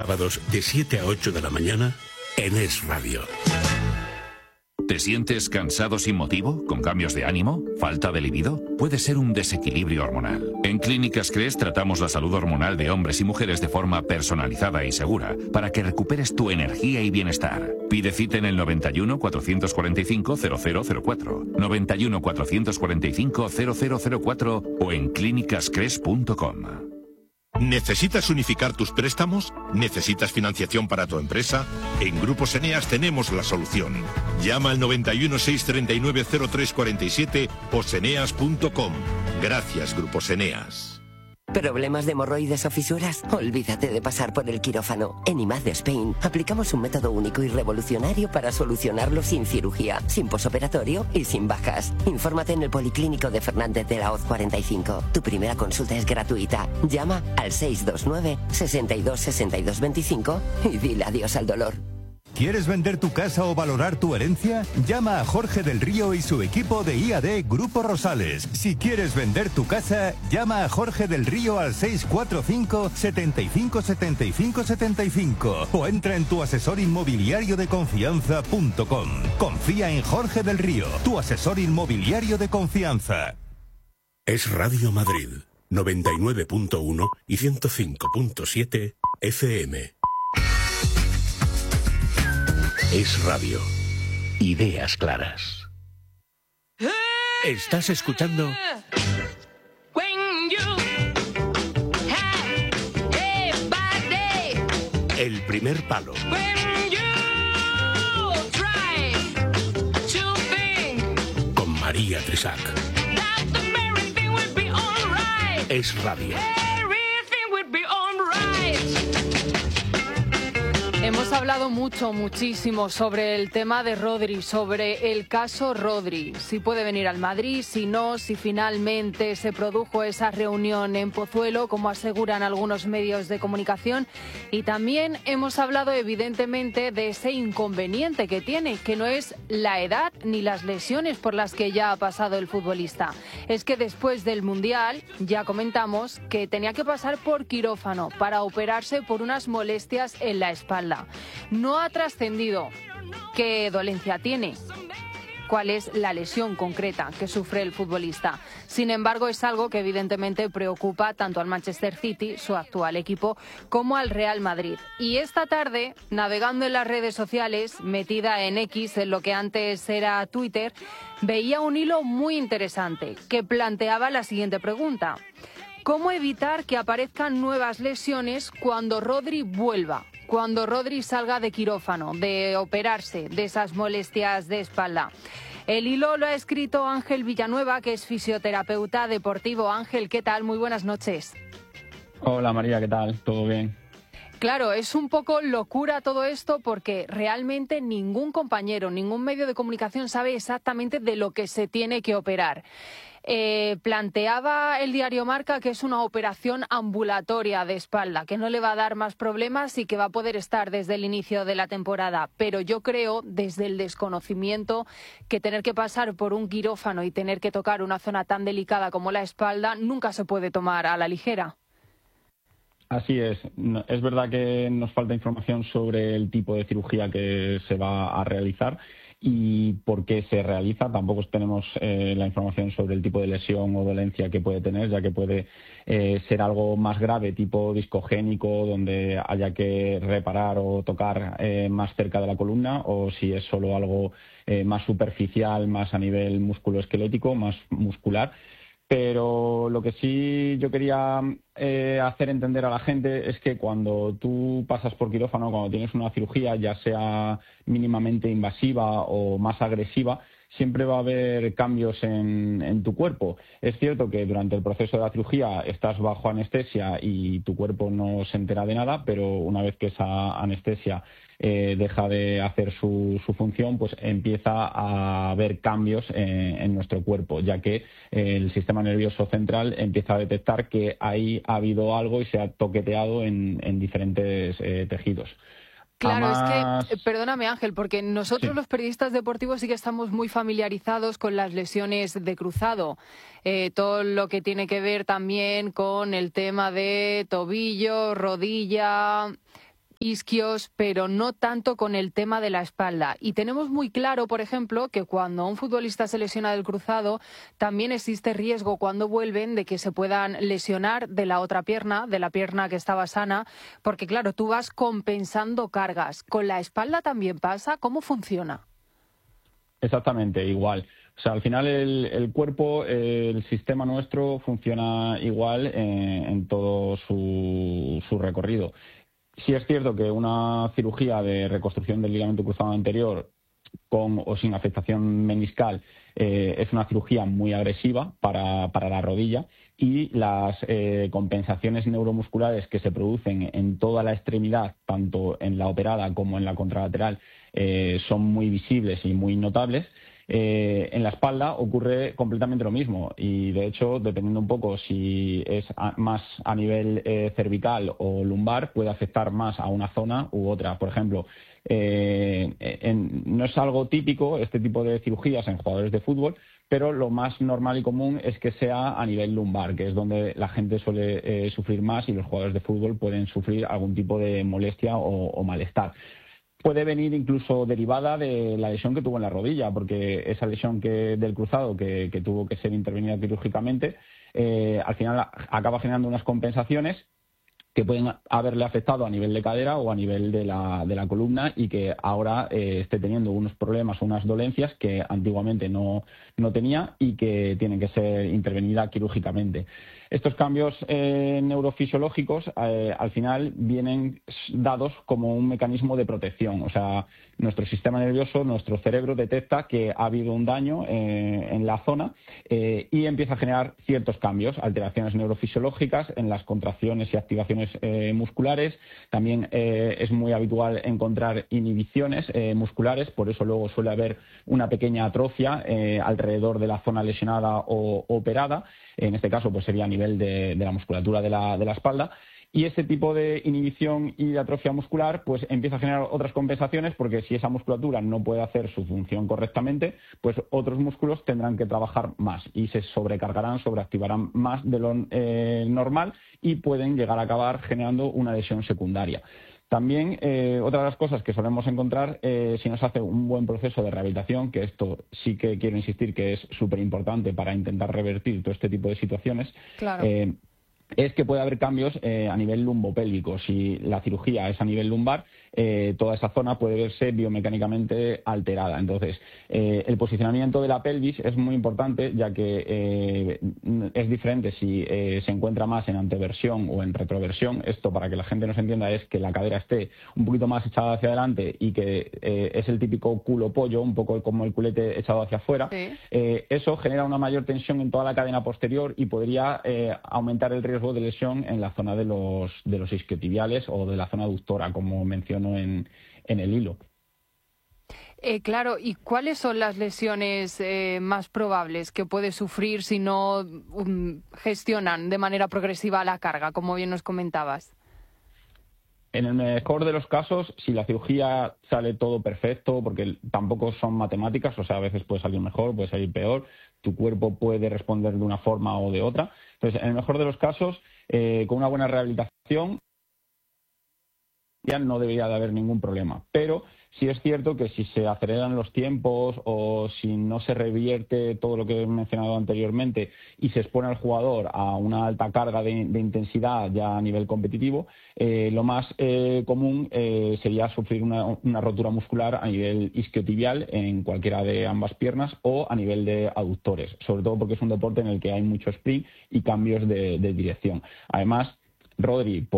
sábados de 7 a 8 de la mañana en Es Radio. ¿Te sientes cansado sin motivo? ¿Con cambios de ánimo? ¿Falta de libido? Puede ser un desequilibrio hormonal. En Clínicas Cres tratamos la salud hormonal de hombres y mujeres de forma personalizada y segura para que recuperes tu energía y bienestar. Pide cita en el 91 445 0004, 91 445 0004 o en clínicascres.com. ¿Necesitas unificar tus préstamos? ¿Necesitas financiación para tu empresa? En Grupos Eneas tenemos la solución. Llama al 91 639 0347 o seneas.com. Gracias, Grupos Eneas. ¿Problemas de hemorroides o fisuras? Olvídate de pasar por el quirófano. En IMAD de Spain aplicamos un método único y revolucionario para solucionarlo sin cirugía, sin posoperatorio y sin bajas. Infórmate en el Policlínico de Fernández de la Hoz 45. Tu primera consulta es gratuita. Llama al 629 62 62 25 y dile adiós al dolor. ¿Quieres vender tu casa o valorar tu herencia? Llama a Jorge del Río y su equipo de IAD Grupo Rosales. Si quieres vender tu casa, llama a Jorge del Río al 645 75 75 75 o entra en tuasesorinmobiliariodeconfianza.com. Confía en Jorge del Río, tu asesor inmobiliario de confianza. Es Radio Madrid, 99.1 y 105.7 FM. Es Radio. Ideas claras. ¿Estás escuchando? El primer palo. Con María Trisac. Es Radio. Hemos hablado muchísimo sobre el tema de Rodri, sobre el caso Rodri. Si puede venir al Madrid, si no, si finalmente se produjo esa reunión en Pozuelo, como aseguran algunos medios de comunicación. Y también hemos hablado, evidentemente, de ese inconveniente que tiene, que no es la edad ni las lesiones por las que ya ha pasado el futbolista. Es que después del Mundial, ya comentamos que tenía que pasar por quirófano para operarse por unas molestias en la espalda. No ha trascendido qué dolencia tiene, cuál es la lesión concreta que sufre el futbolista. Sin embargo, es algo que evidentemente preocupa tanto al Manchester City, su actual equipo, como al Real Madrid. Y esta tarde, navegando en las redes sociales, metida en X, en lo que antes era Twitter, veía un hilo muy interesante que planteaba la siguiente pregunta: ¿cómo evitar que aparezcan nuevas lesiones cuando Rodri vuelva? Cuando Rodri salga de quirófano, de operarse, de esas molestias de espalda. El hilo lo ha escrito Ángel Villanueva, que es fisioterapeuta deportivo. Ángel, ¿qué tal? Muy buenas noches. Hola María, ¿qué tal? ¿Todo bien? Claro, es un poco locura todo esto porque realmente ningún compañero, ningún medio de comunicación sabe exactamente de lo que se tiene que operar. Planteaba el diario Marca que es una operación ambulatoria de espalda, que no le va a dar más problemas y que va a poder estar desde el inicio de la temporada. Pero yo creo, desde el desconocimiento, que tener que pasar por un quirófano y tener que tocar una zona tan delicada como la espalda nunca se puede tomar a la ligera. Así es. Es verdad que nos falta información sobre el tipo de cirugía que se va a realizar y por qué se realiza. Tampoco tenemos la información sobre el tipo de lesión o dolencia que puede tener, ya que puede ser algo más grave, tipo discogénico, donde haya que reparar o tocar más cerca de la columna, o si es solo algo más superficial, más a nivel musculoesquelético, más muscular. Pero lo que sí yo quería hacer entender a la gente es que cuando tú pasas por quirófano, cuando tienes una cirugía, ya sea mínimamente invasiva o más agresiva, siempre va a haber cambios en tu cuerpo. Es cierto que durante el proceso de la cirugía estás bajo anestesia y tu cuerpo no se entera de nada, pero una vez que esa anestesia deja de hacer su función, pues empieza a haber cambios en nuestro cuerpo, ya que el sistema nervioso central empieza a detectar que ahí ha habido algo y se ha toqueteado en diferentes tejidos. Claro, Además, es que, perdóname Ángel, porque nosotros los periodistas deportivos sí que estamos muy familiarizados con las lesiones de cruzado, todo lo que tiene que ver también con el tema de tobillo, rodilla. isquios, pero no tanto con el tema de la espalda. Y tenemos muy claro, por ejemplo, que cuando un futbolista se lesiona del cruzado, también existe riesgo cuando vuelven de que se puedan lesionar de la otra pierna, de la pierna que estaba sana, porque claro, tú vas compensando cargas. ¿Con la espalda también pasa? ¿Cómo funciona? Exactamente, igual. O sea, al final el cuerpo, el sistema nuestro funciona igual en todo su recorrido. Sí es cierto que una cirugía de reconstrucción del ligamento cruzado anterior con o sin afectación meniscal es una cirugía muy agresiva para la rodilla, y las compensaciones neuromusculares que se producen en toda la extremidad, tanto en la operada como en la contralateral, son muy visibles y muy notables. En la espalda ocurre completamente lo mismo, y de hecho, dependiendo un poco si es más a nivel cervical o lumbar, puede afectar más a una zona u otra. Por ejemplo, no es algo típico este tipo de cirugías en jugadores de fútbol, pero lo más normal y común es que sea a nivel lumbar, que es donde la gente suele sufrir más, y los jugadores de fútbol pueden sufrir algún tipo de molestia o malestar. Puede venir incluso derivada de la lesión que tuvo en la rodilla, porque esa lesión del cruzado que tuvo que ser intervenida quirúrgicamente, al final acaba generando unas compensaciones que pueden haberle afectado a nivel de cadera o a nivel de la columna, y que ahora esté teniendo unos problemas o unas dolencias que antiguamente no tenía y que tienen que ser intervenidas quirúrgicamente. Estos cambios neurofisiológicos al final vienen dados como un mecanismo de protección. O sea, nuestro sistema nervioso, nuestro cerebro detecta que ha habido un daño en la zona y empieza a generar ciertos cambios, alteraciones neurofisiológicas en las contracciones y activaciones musculares. También es muy habitual encontrar inhibiciones musculares, por eso luego suele haber una pequeña atrofia alrededor de la zona lesionada o operada. En este caso, pues sería a nivel de la musculatura de la espalda. Y ese tipo de inhibición y de atrofia muscular pues empieza a generar otras compensaciones, porque si esa musculatura no puede hacer su función correctamente, pues otros músculos tendrán que trabajar más y se sobrecargarán, sobreactivarán más de lo normal, y pueden llegar a acabar generando una lesión secundaria. También otra de las cosas que solemos encontrar si no se hace un buen proceso de rehabilitación, que esto sí que quiero insistir que es súper importante para intentar revertir todo este tipo de situaciones, claro, es que puede haber cambios a nivel lumbopélvico. Si la cirugía es a nivel lumbar, toda esa zona puede verse biomecánicamente alterada. Entonces, el posicionamiento de la pelvis es muy importante, ya que es diferente si se encuentra más en anteversión o en retroversión. Esto, para que la gente nos entienda, es que la cadera esté un poquito más echada hacia adelante y que es el típico culo pollo, un poco como el culete echado hacia afuera. sí. Eso genera una mayor tensión en toda la cadena posterior y podría aumentar el riesgo de lesión en la zona de los isquiotibiales o de la zona aductora, como menciono en el hilo. Claro, ¿y cuáles son las lesiones más probables que puede sufrir si no gestionan de manera progresiva la carga, como bien nos comentabas? En el mejor de los casos, si la cirugía sale todo perfecto, porque tampoco son matemáticas, o sea, a veces puede salir mejor, puede salir peor, tu cuerpo puede responder de una forma o de otra. Entonces, en el mejor de los casos, con una buena rehabilitación, ya no debería de haber ningún problema. Pero sí es cierto que si se aceleran los tiempos o si no se revierte todo lo que he mencionado anteriormente y se expone al jugador a una alta carga de intensidad ya a nivel competitivo, lo más común sería sufrir una rotura muscular a nivel isquiotibial en cualquiera de ambas piernas o a nivel de aductores, sobre todo porque es un deporte en el que hay mucho sprint y cambios de dirección. Además, Rodri,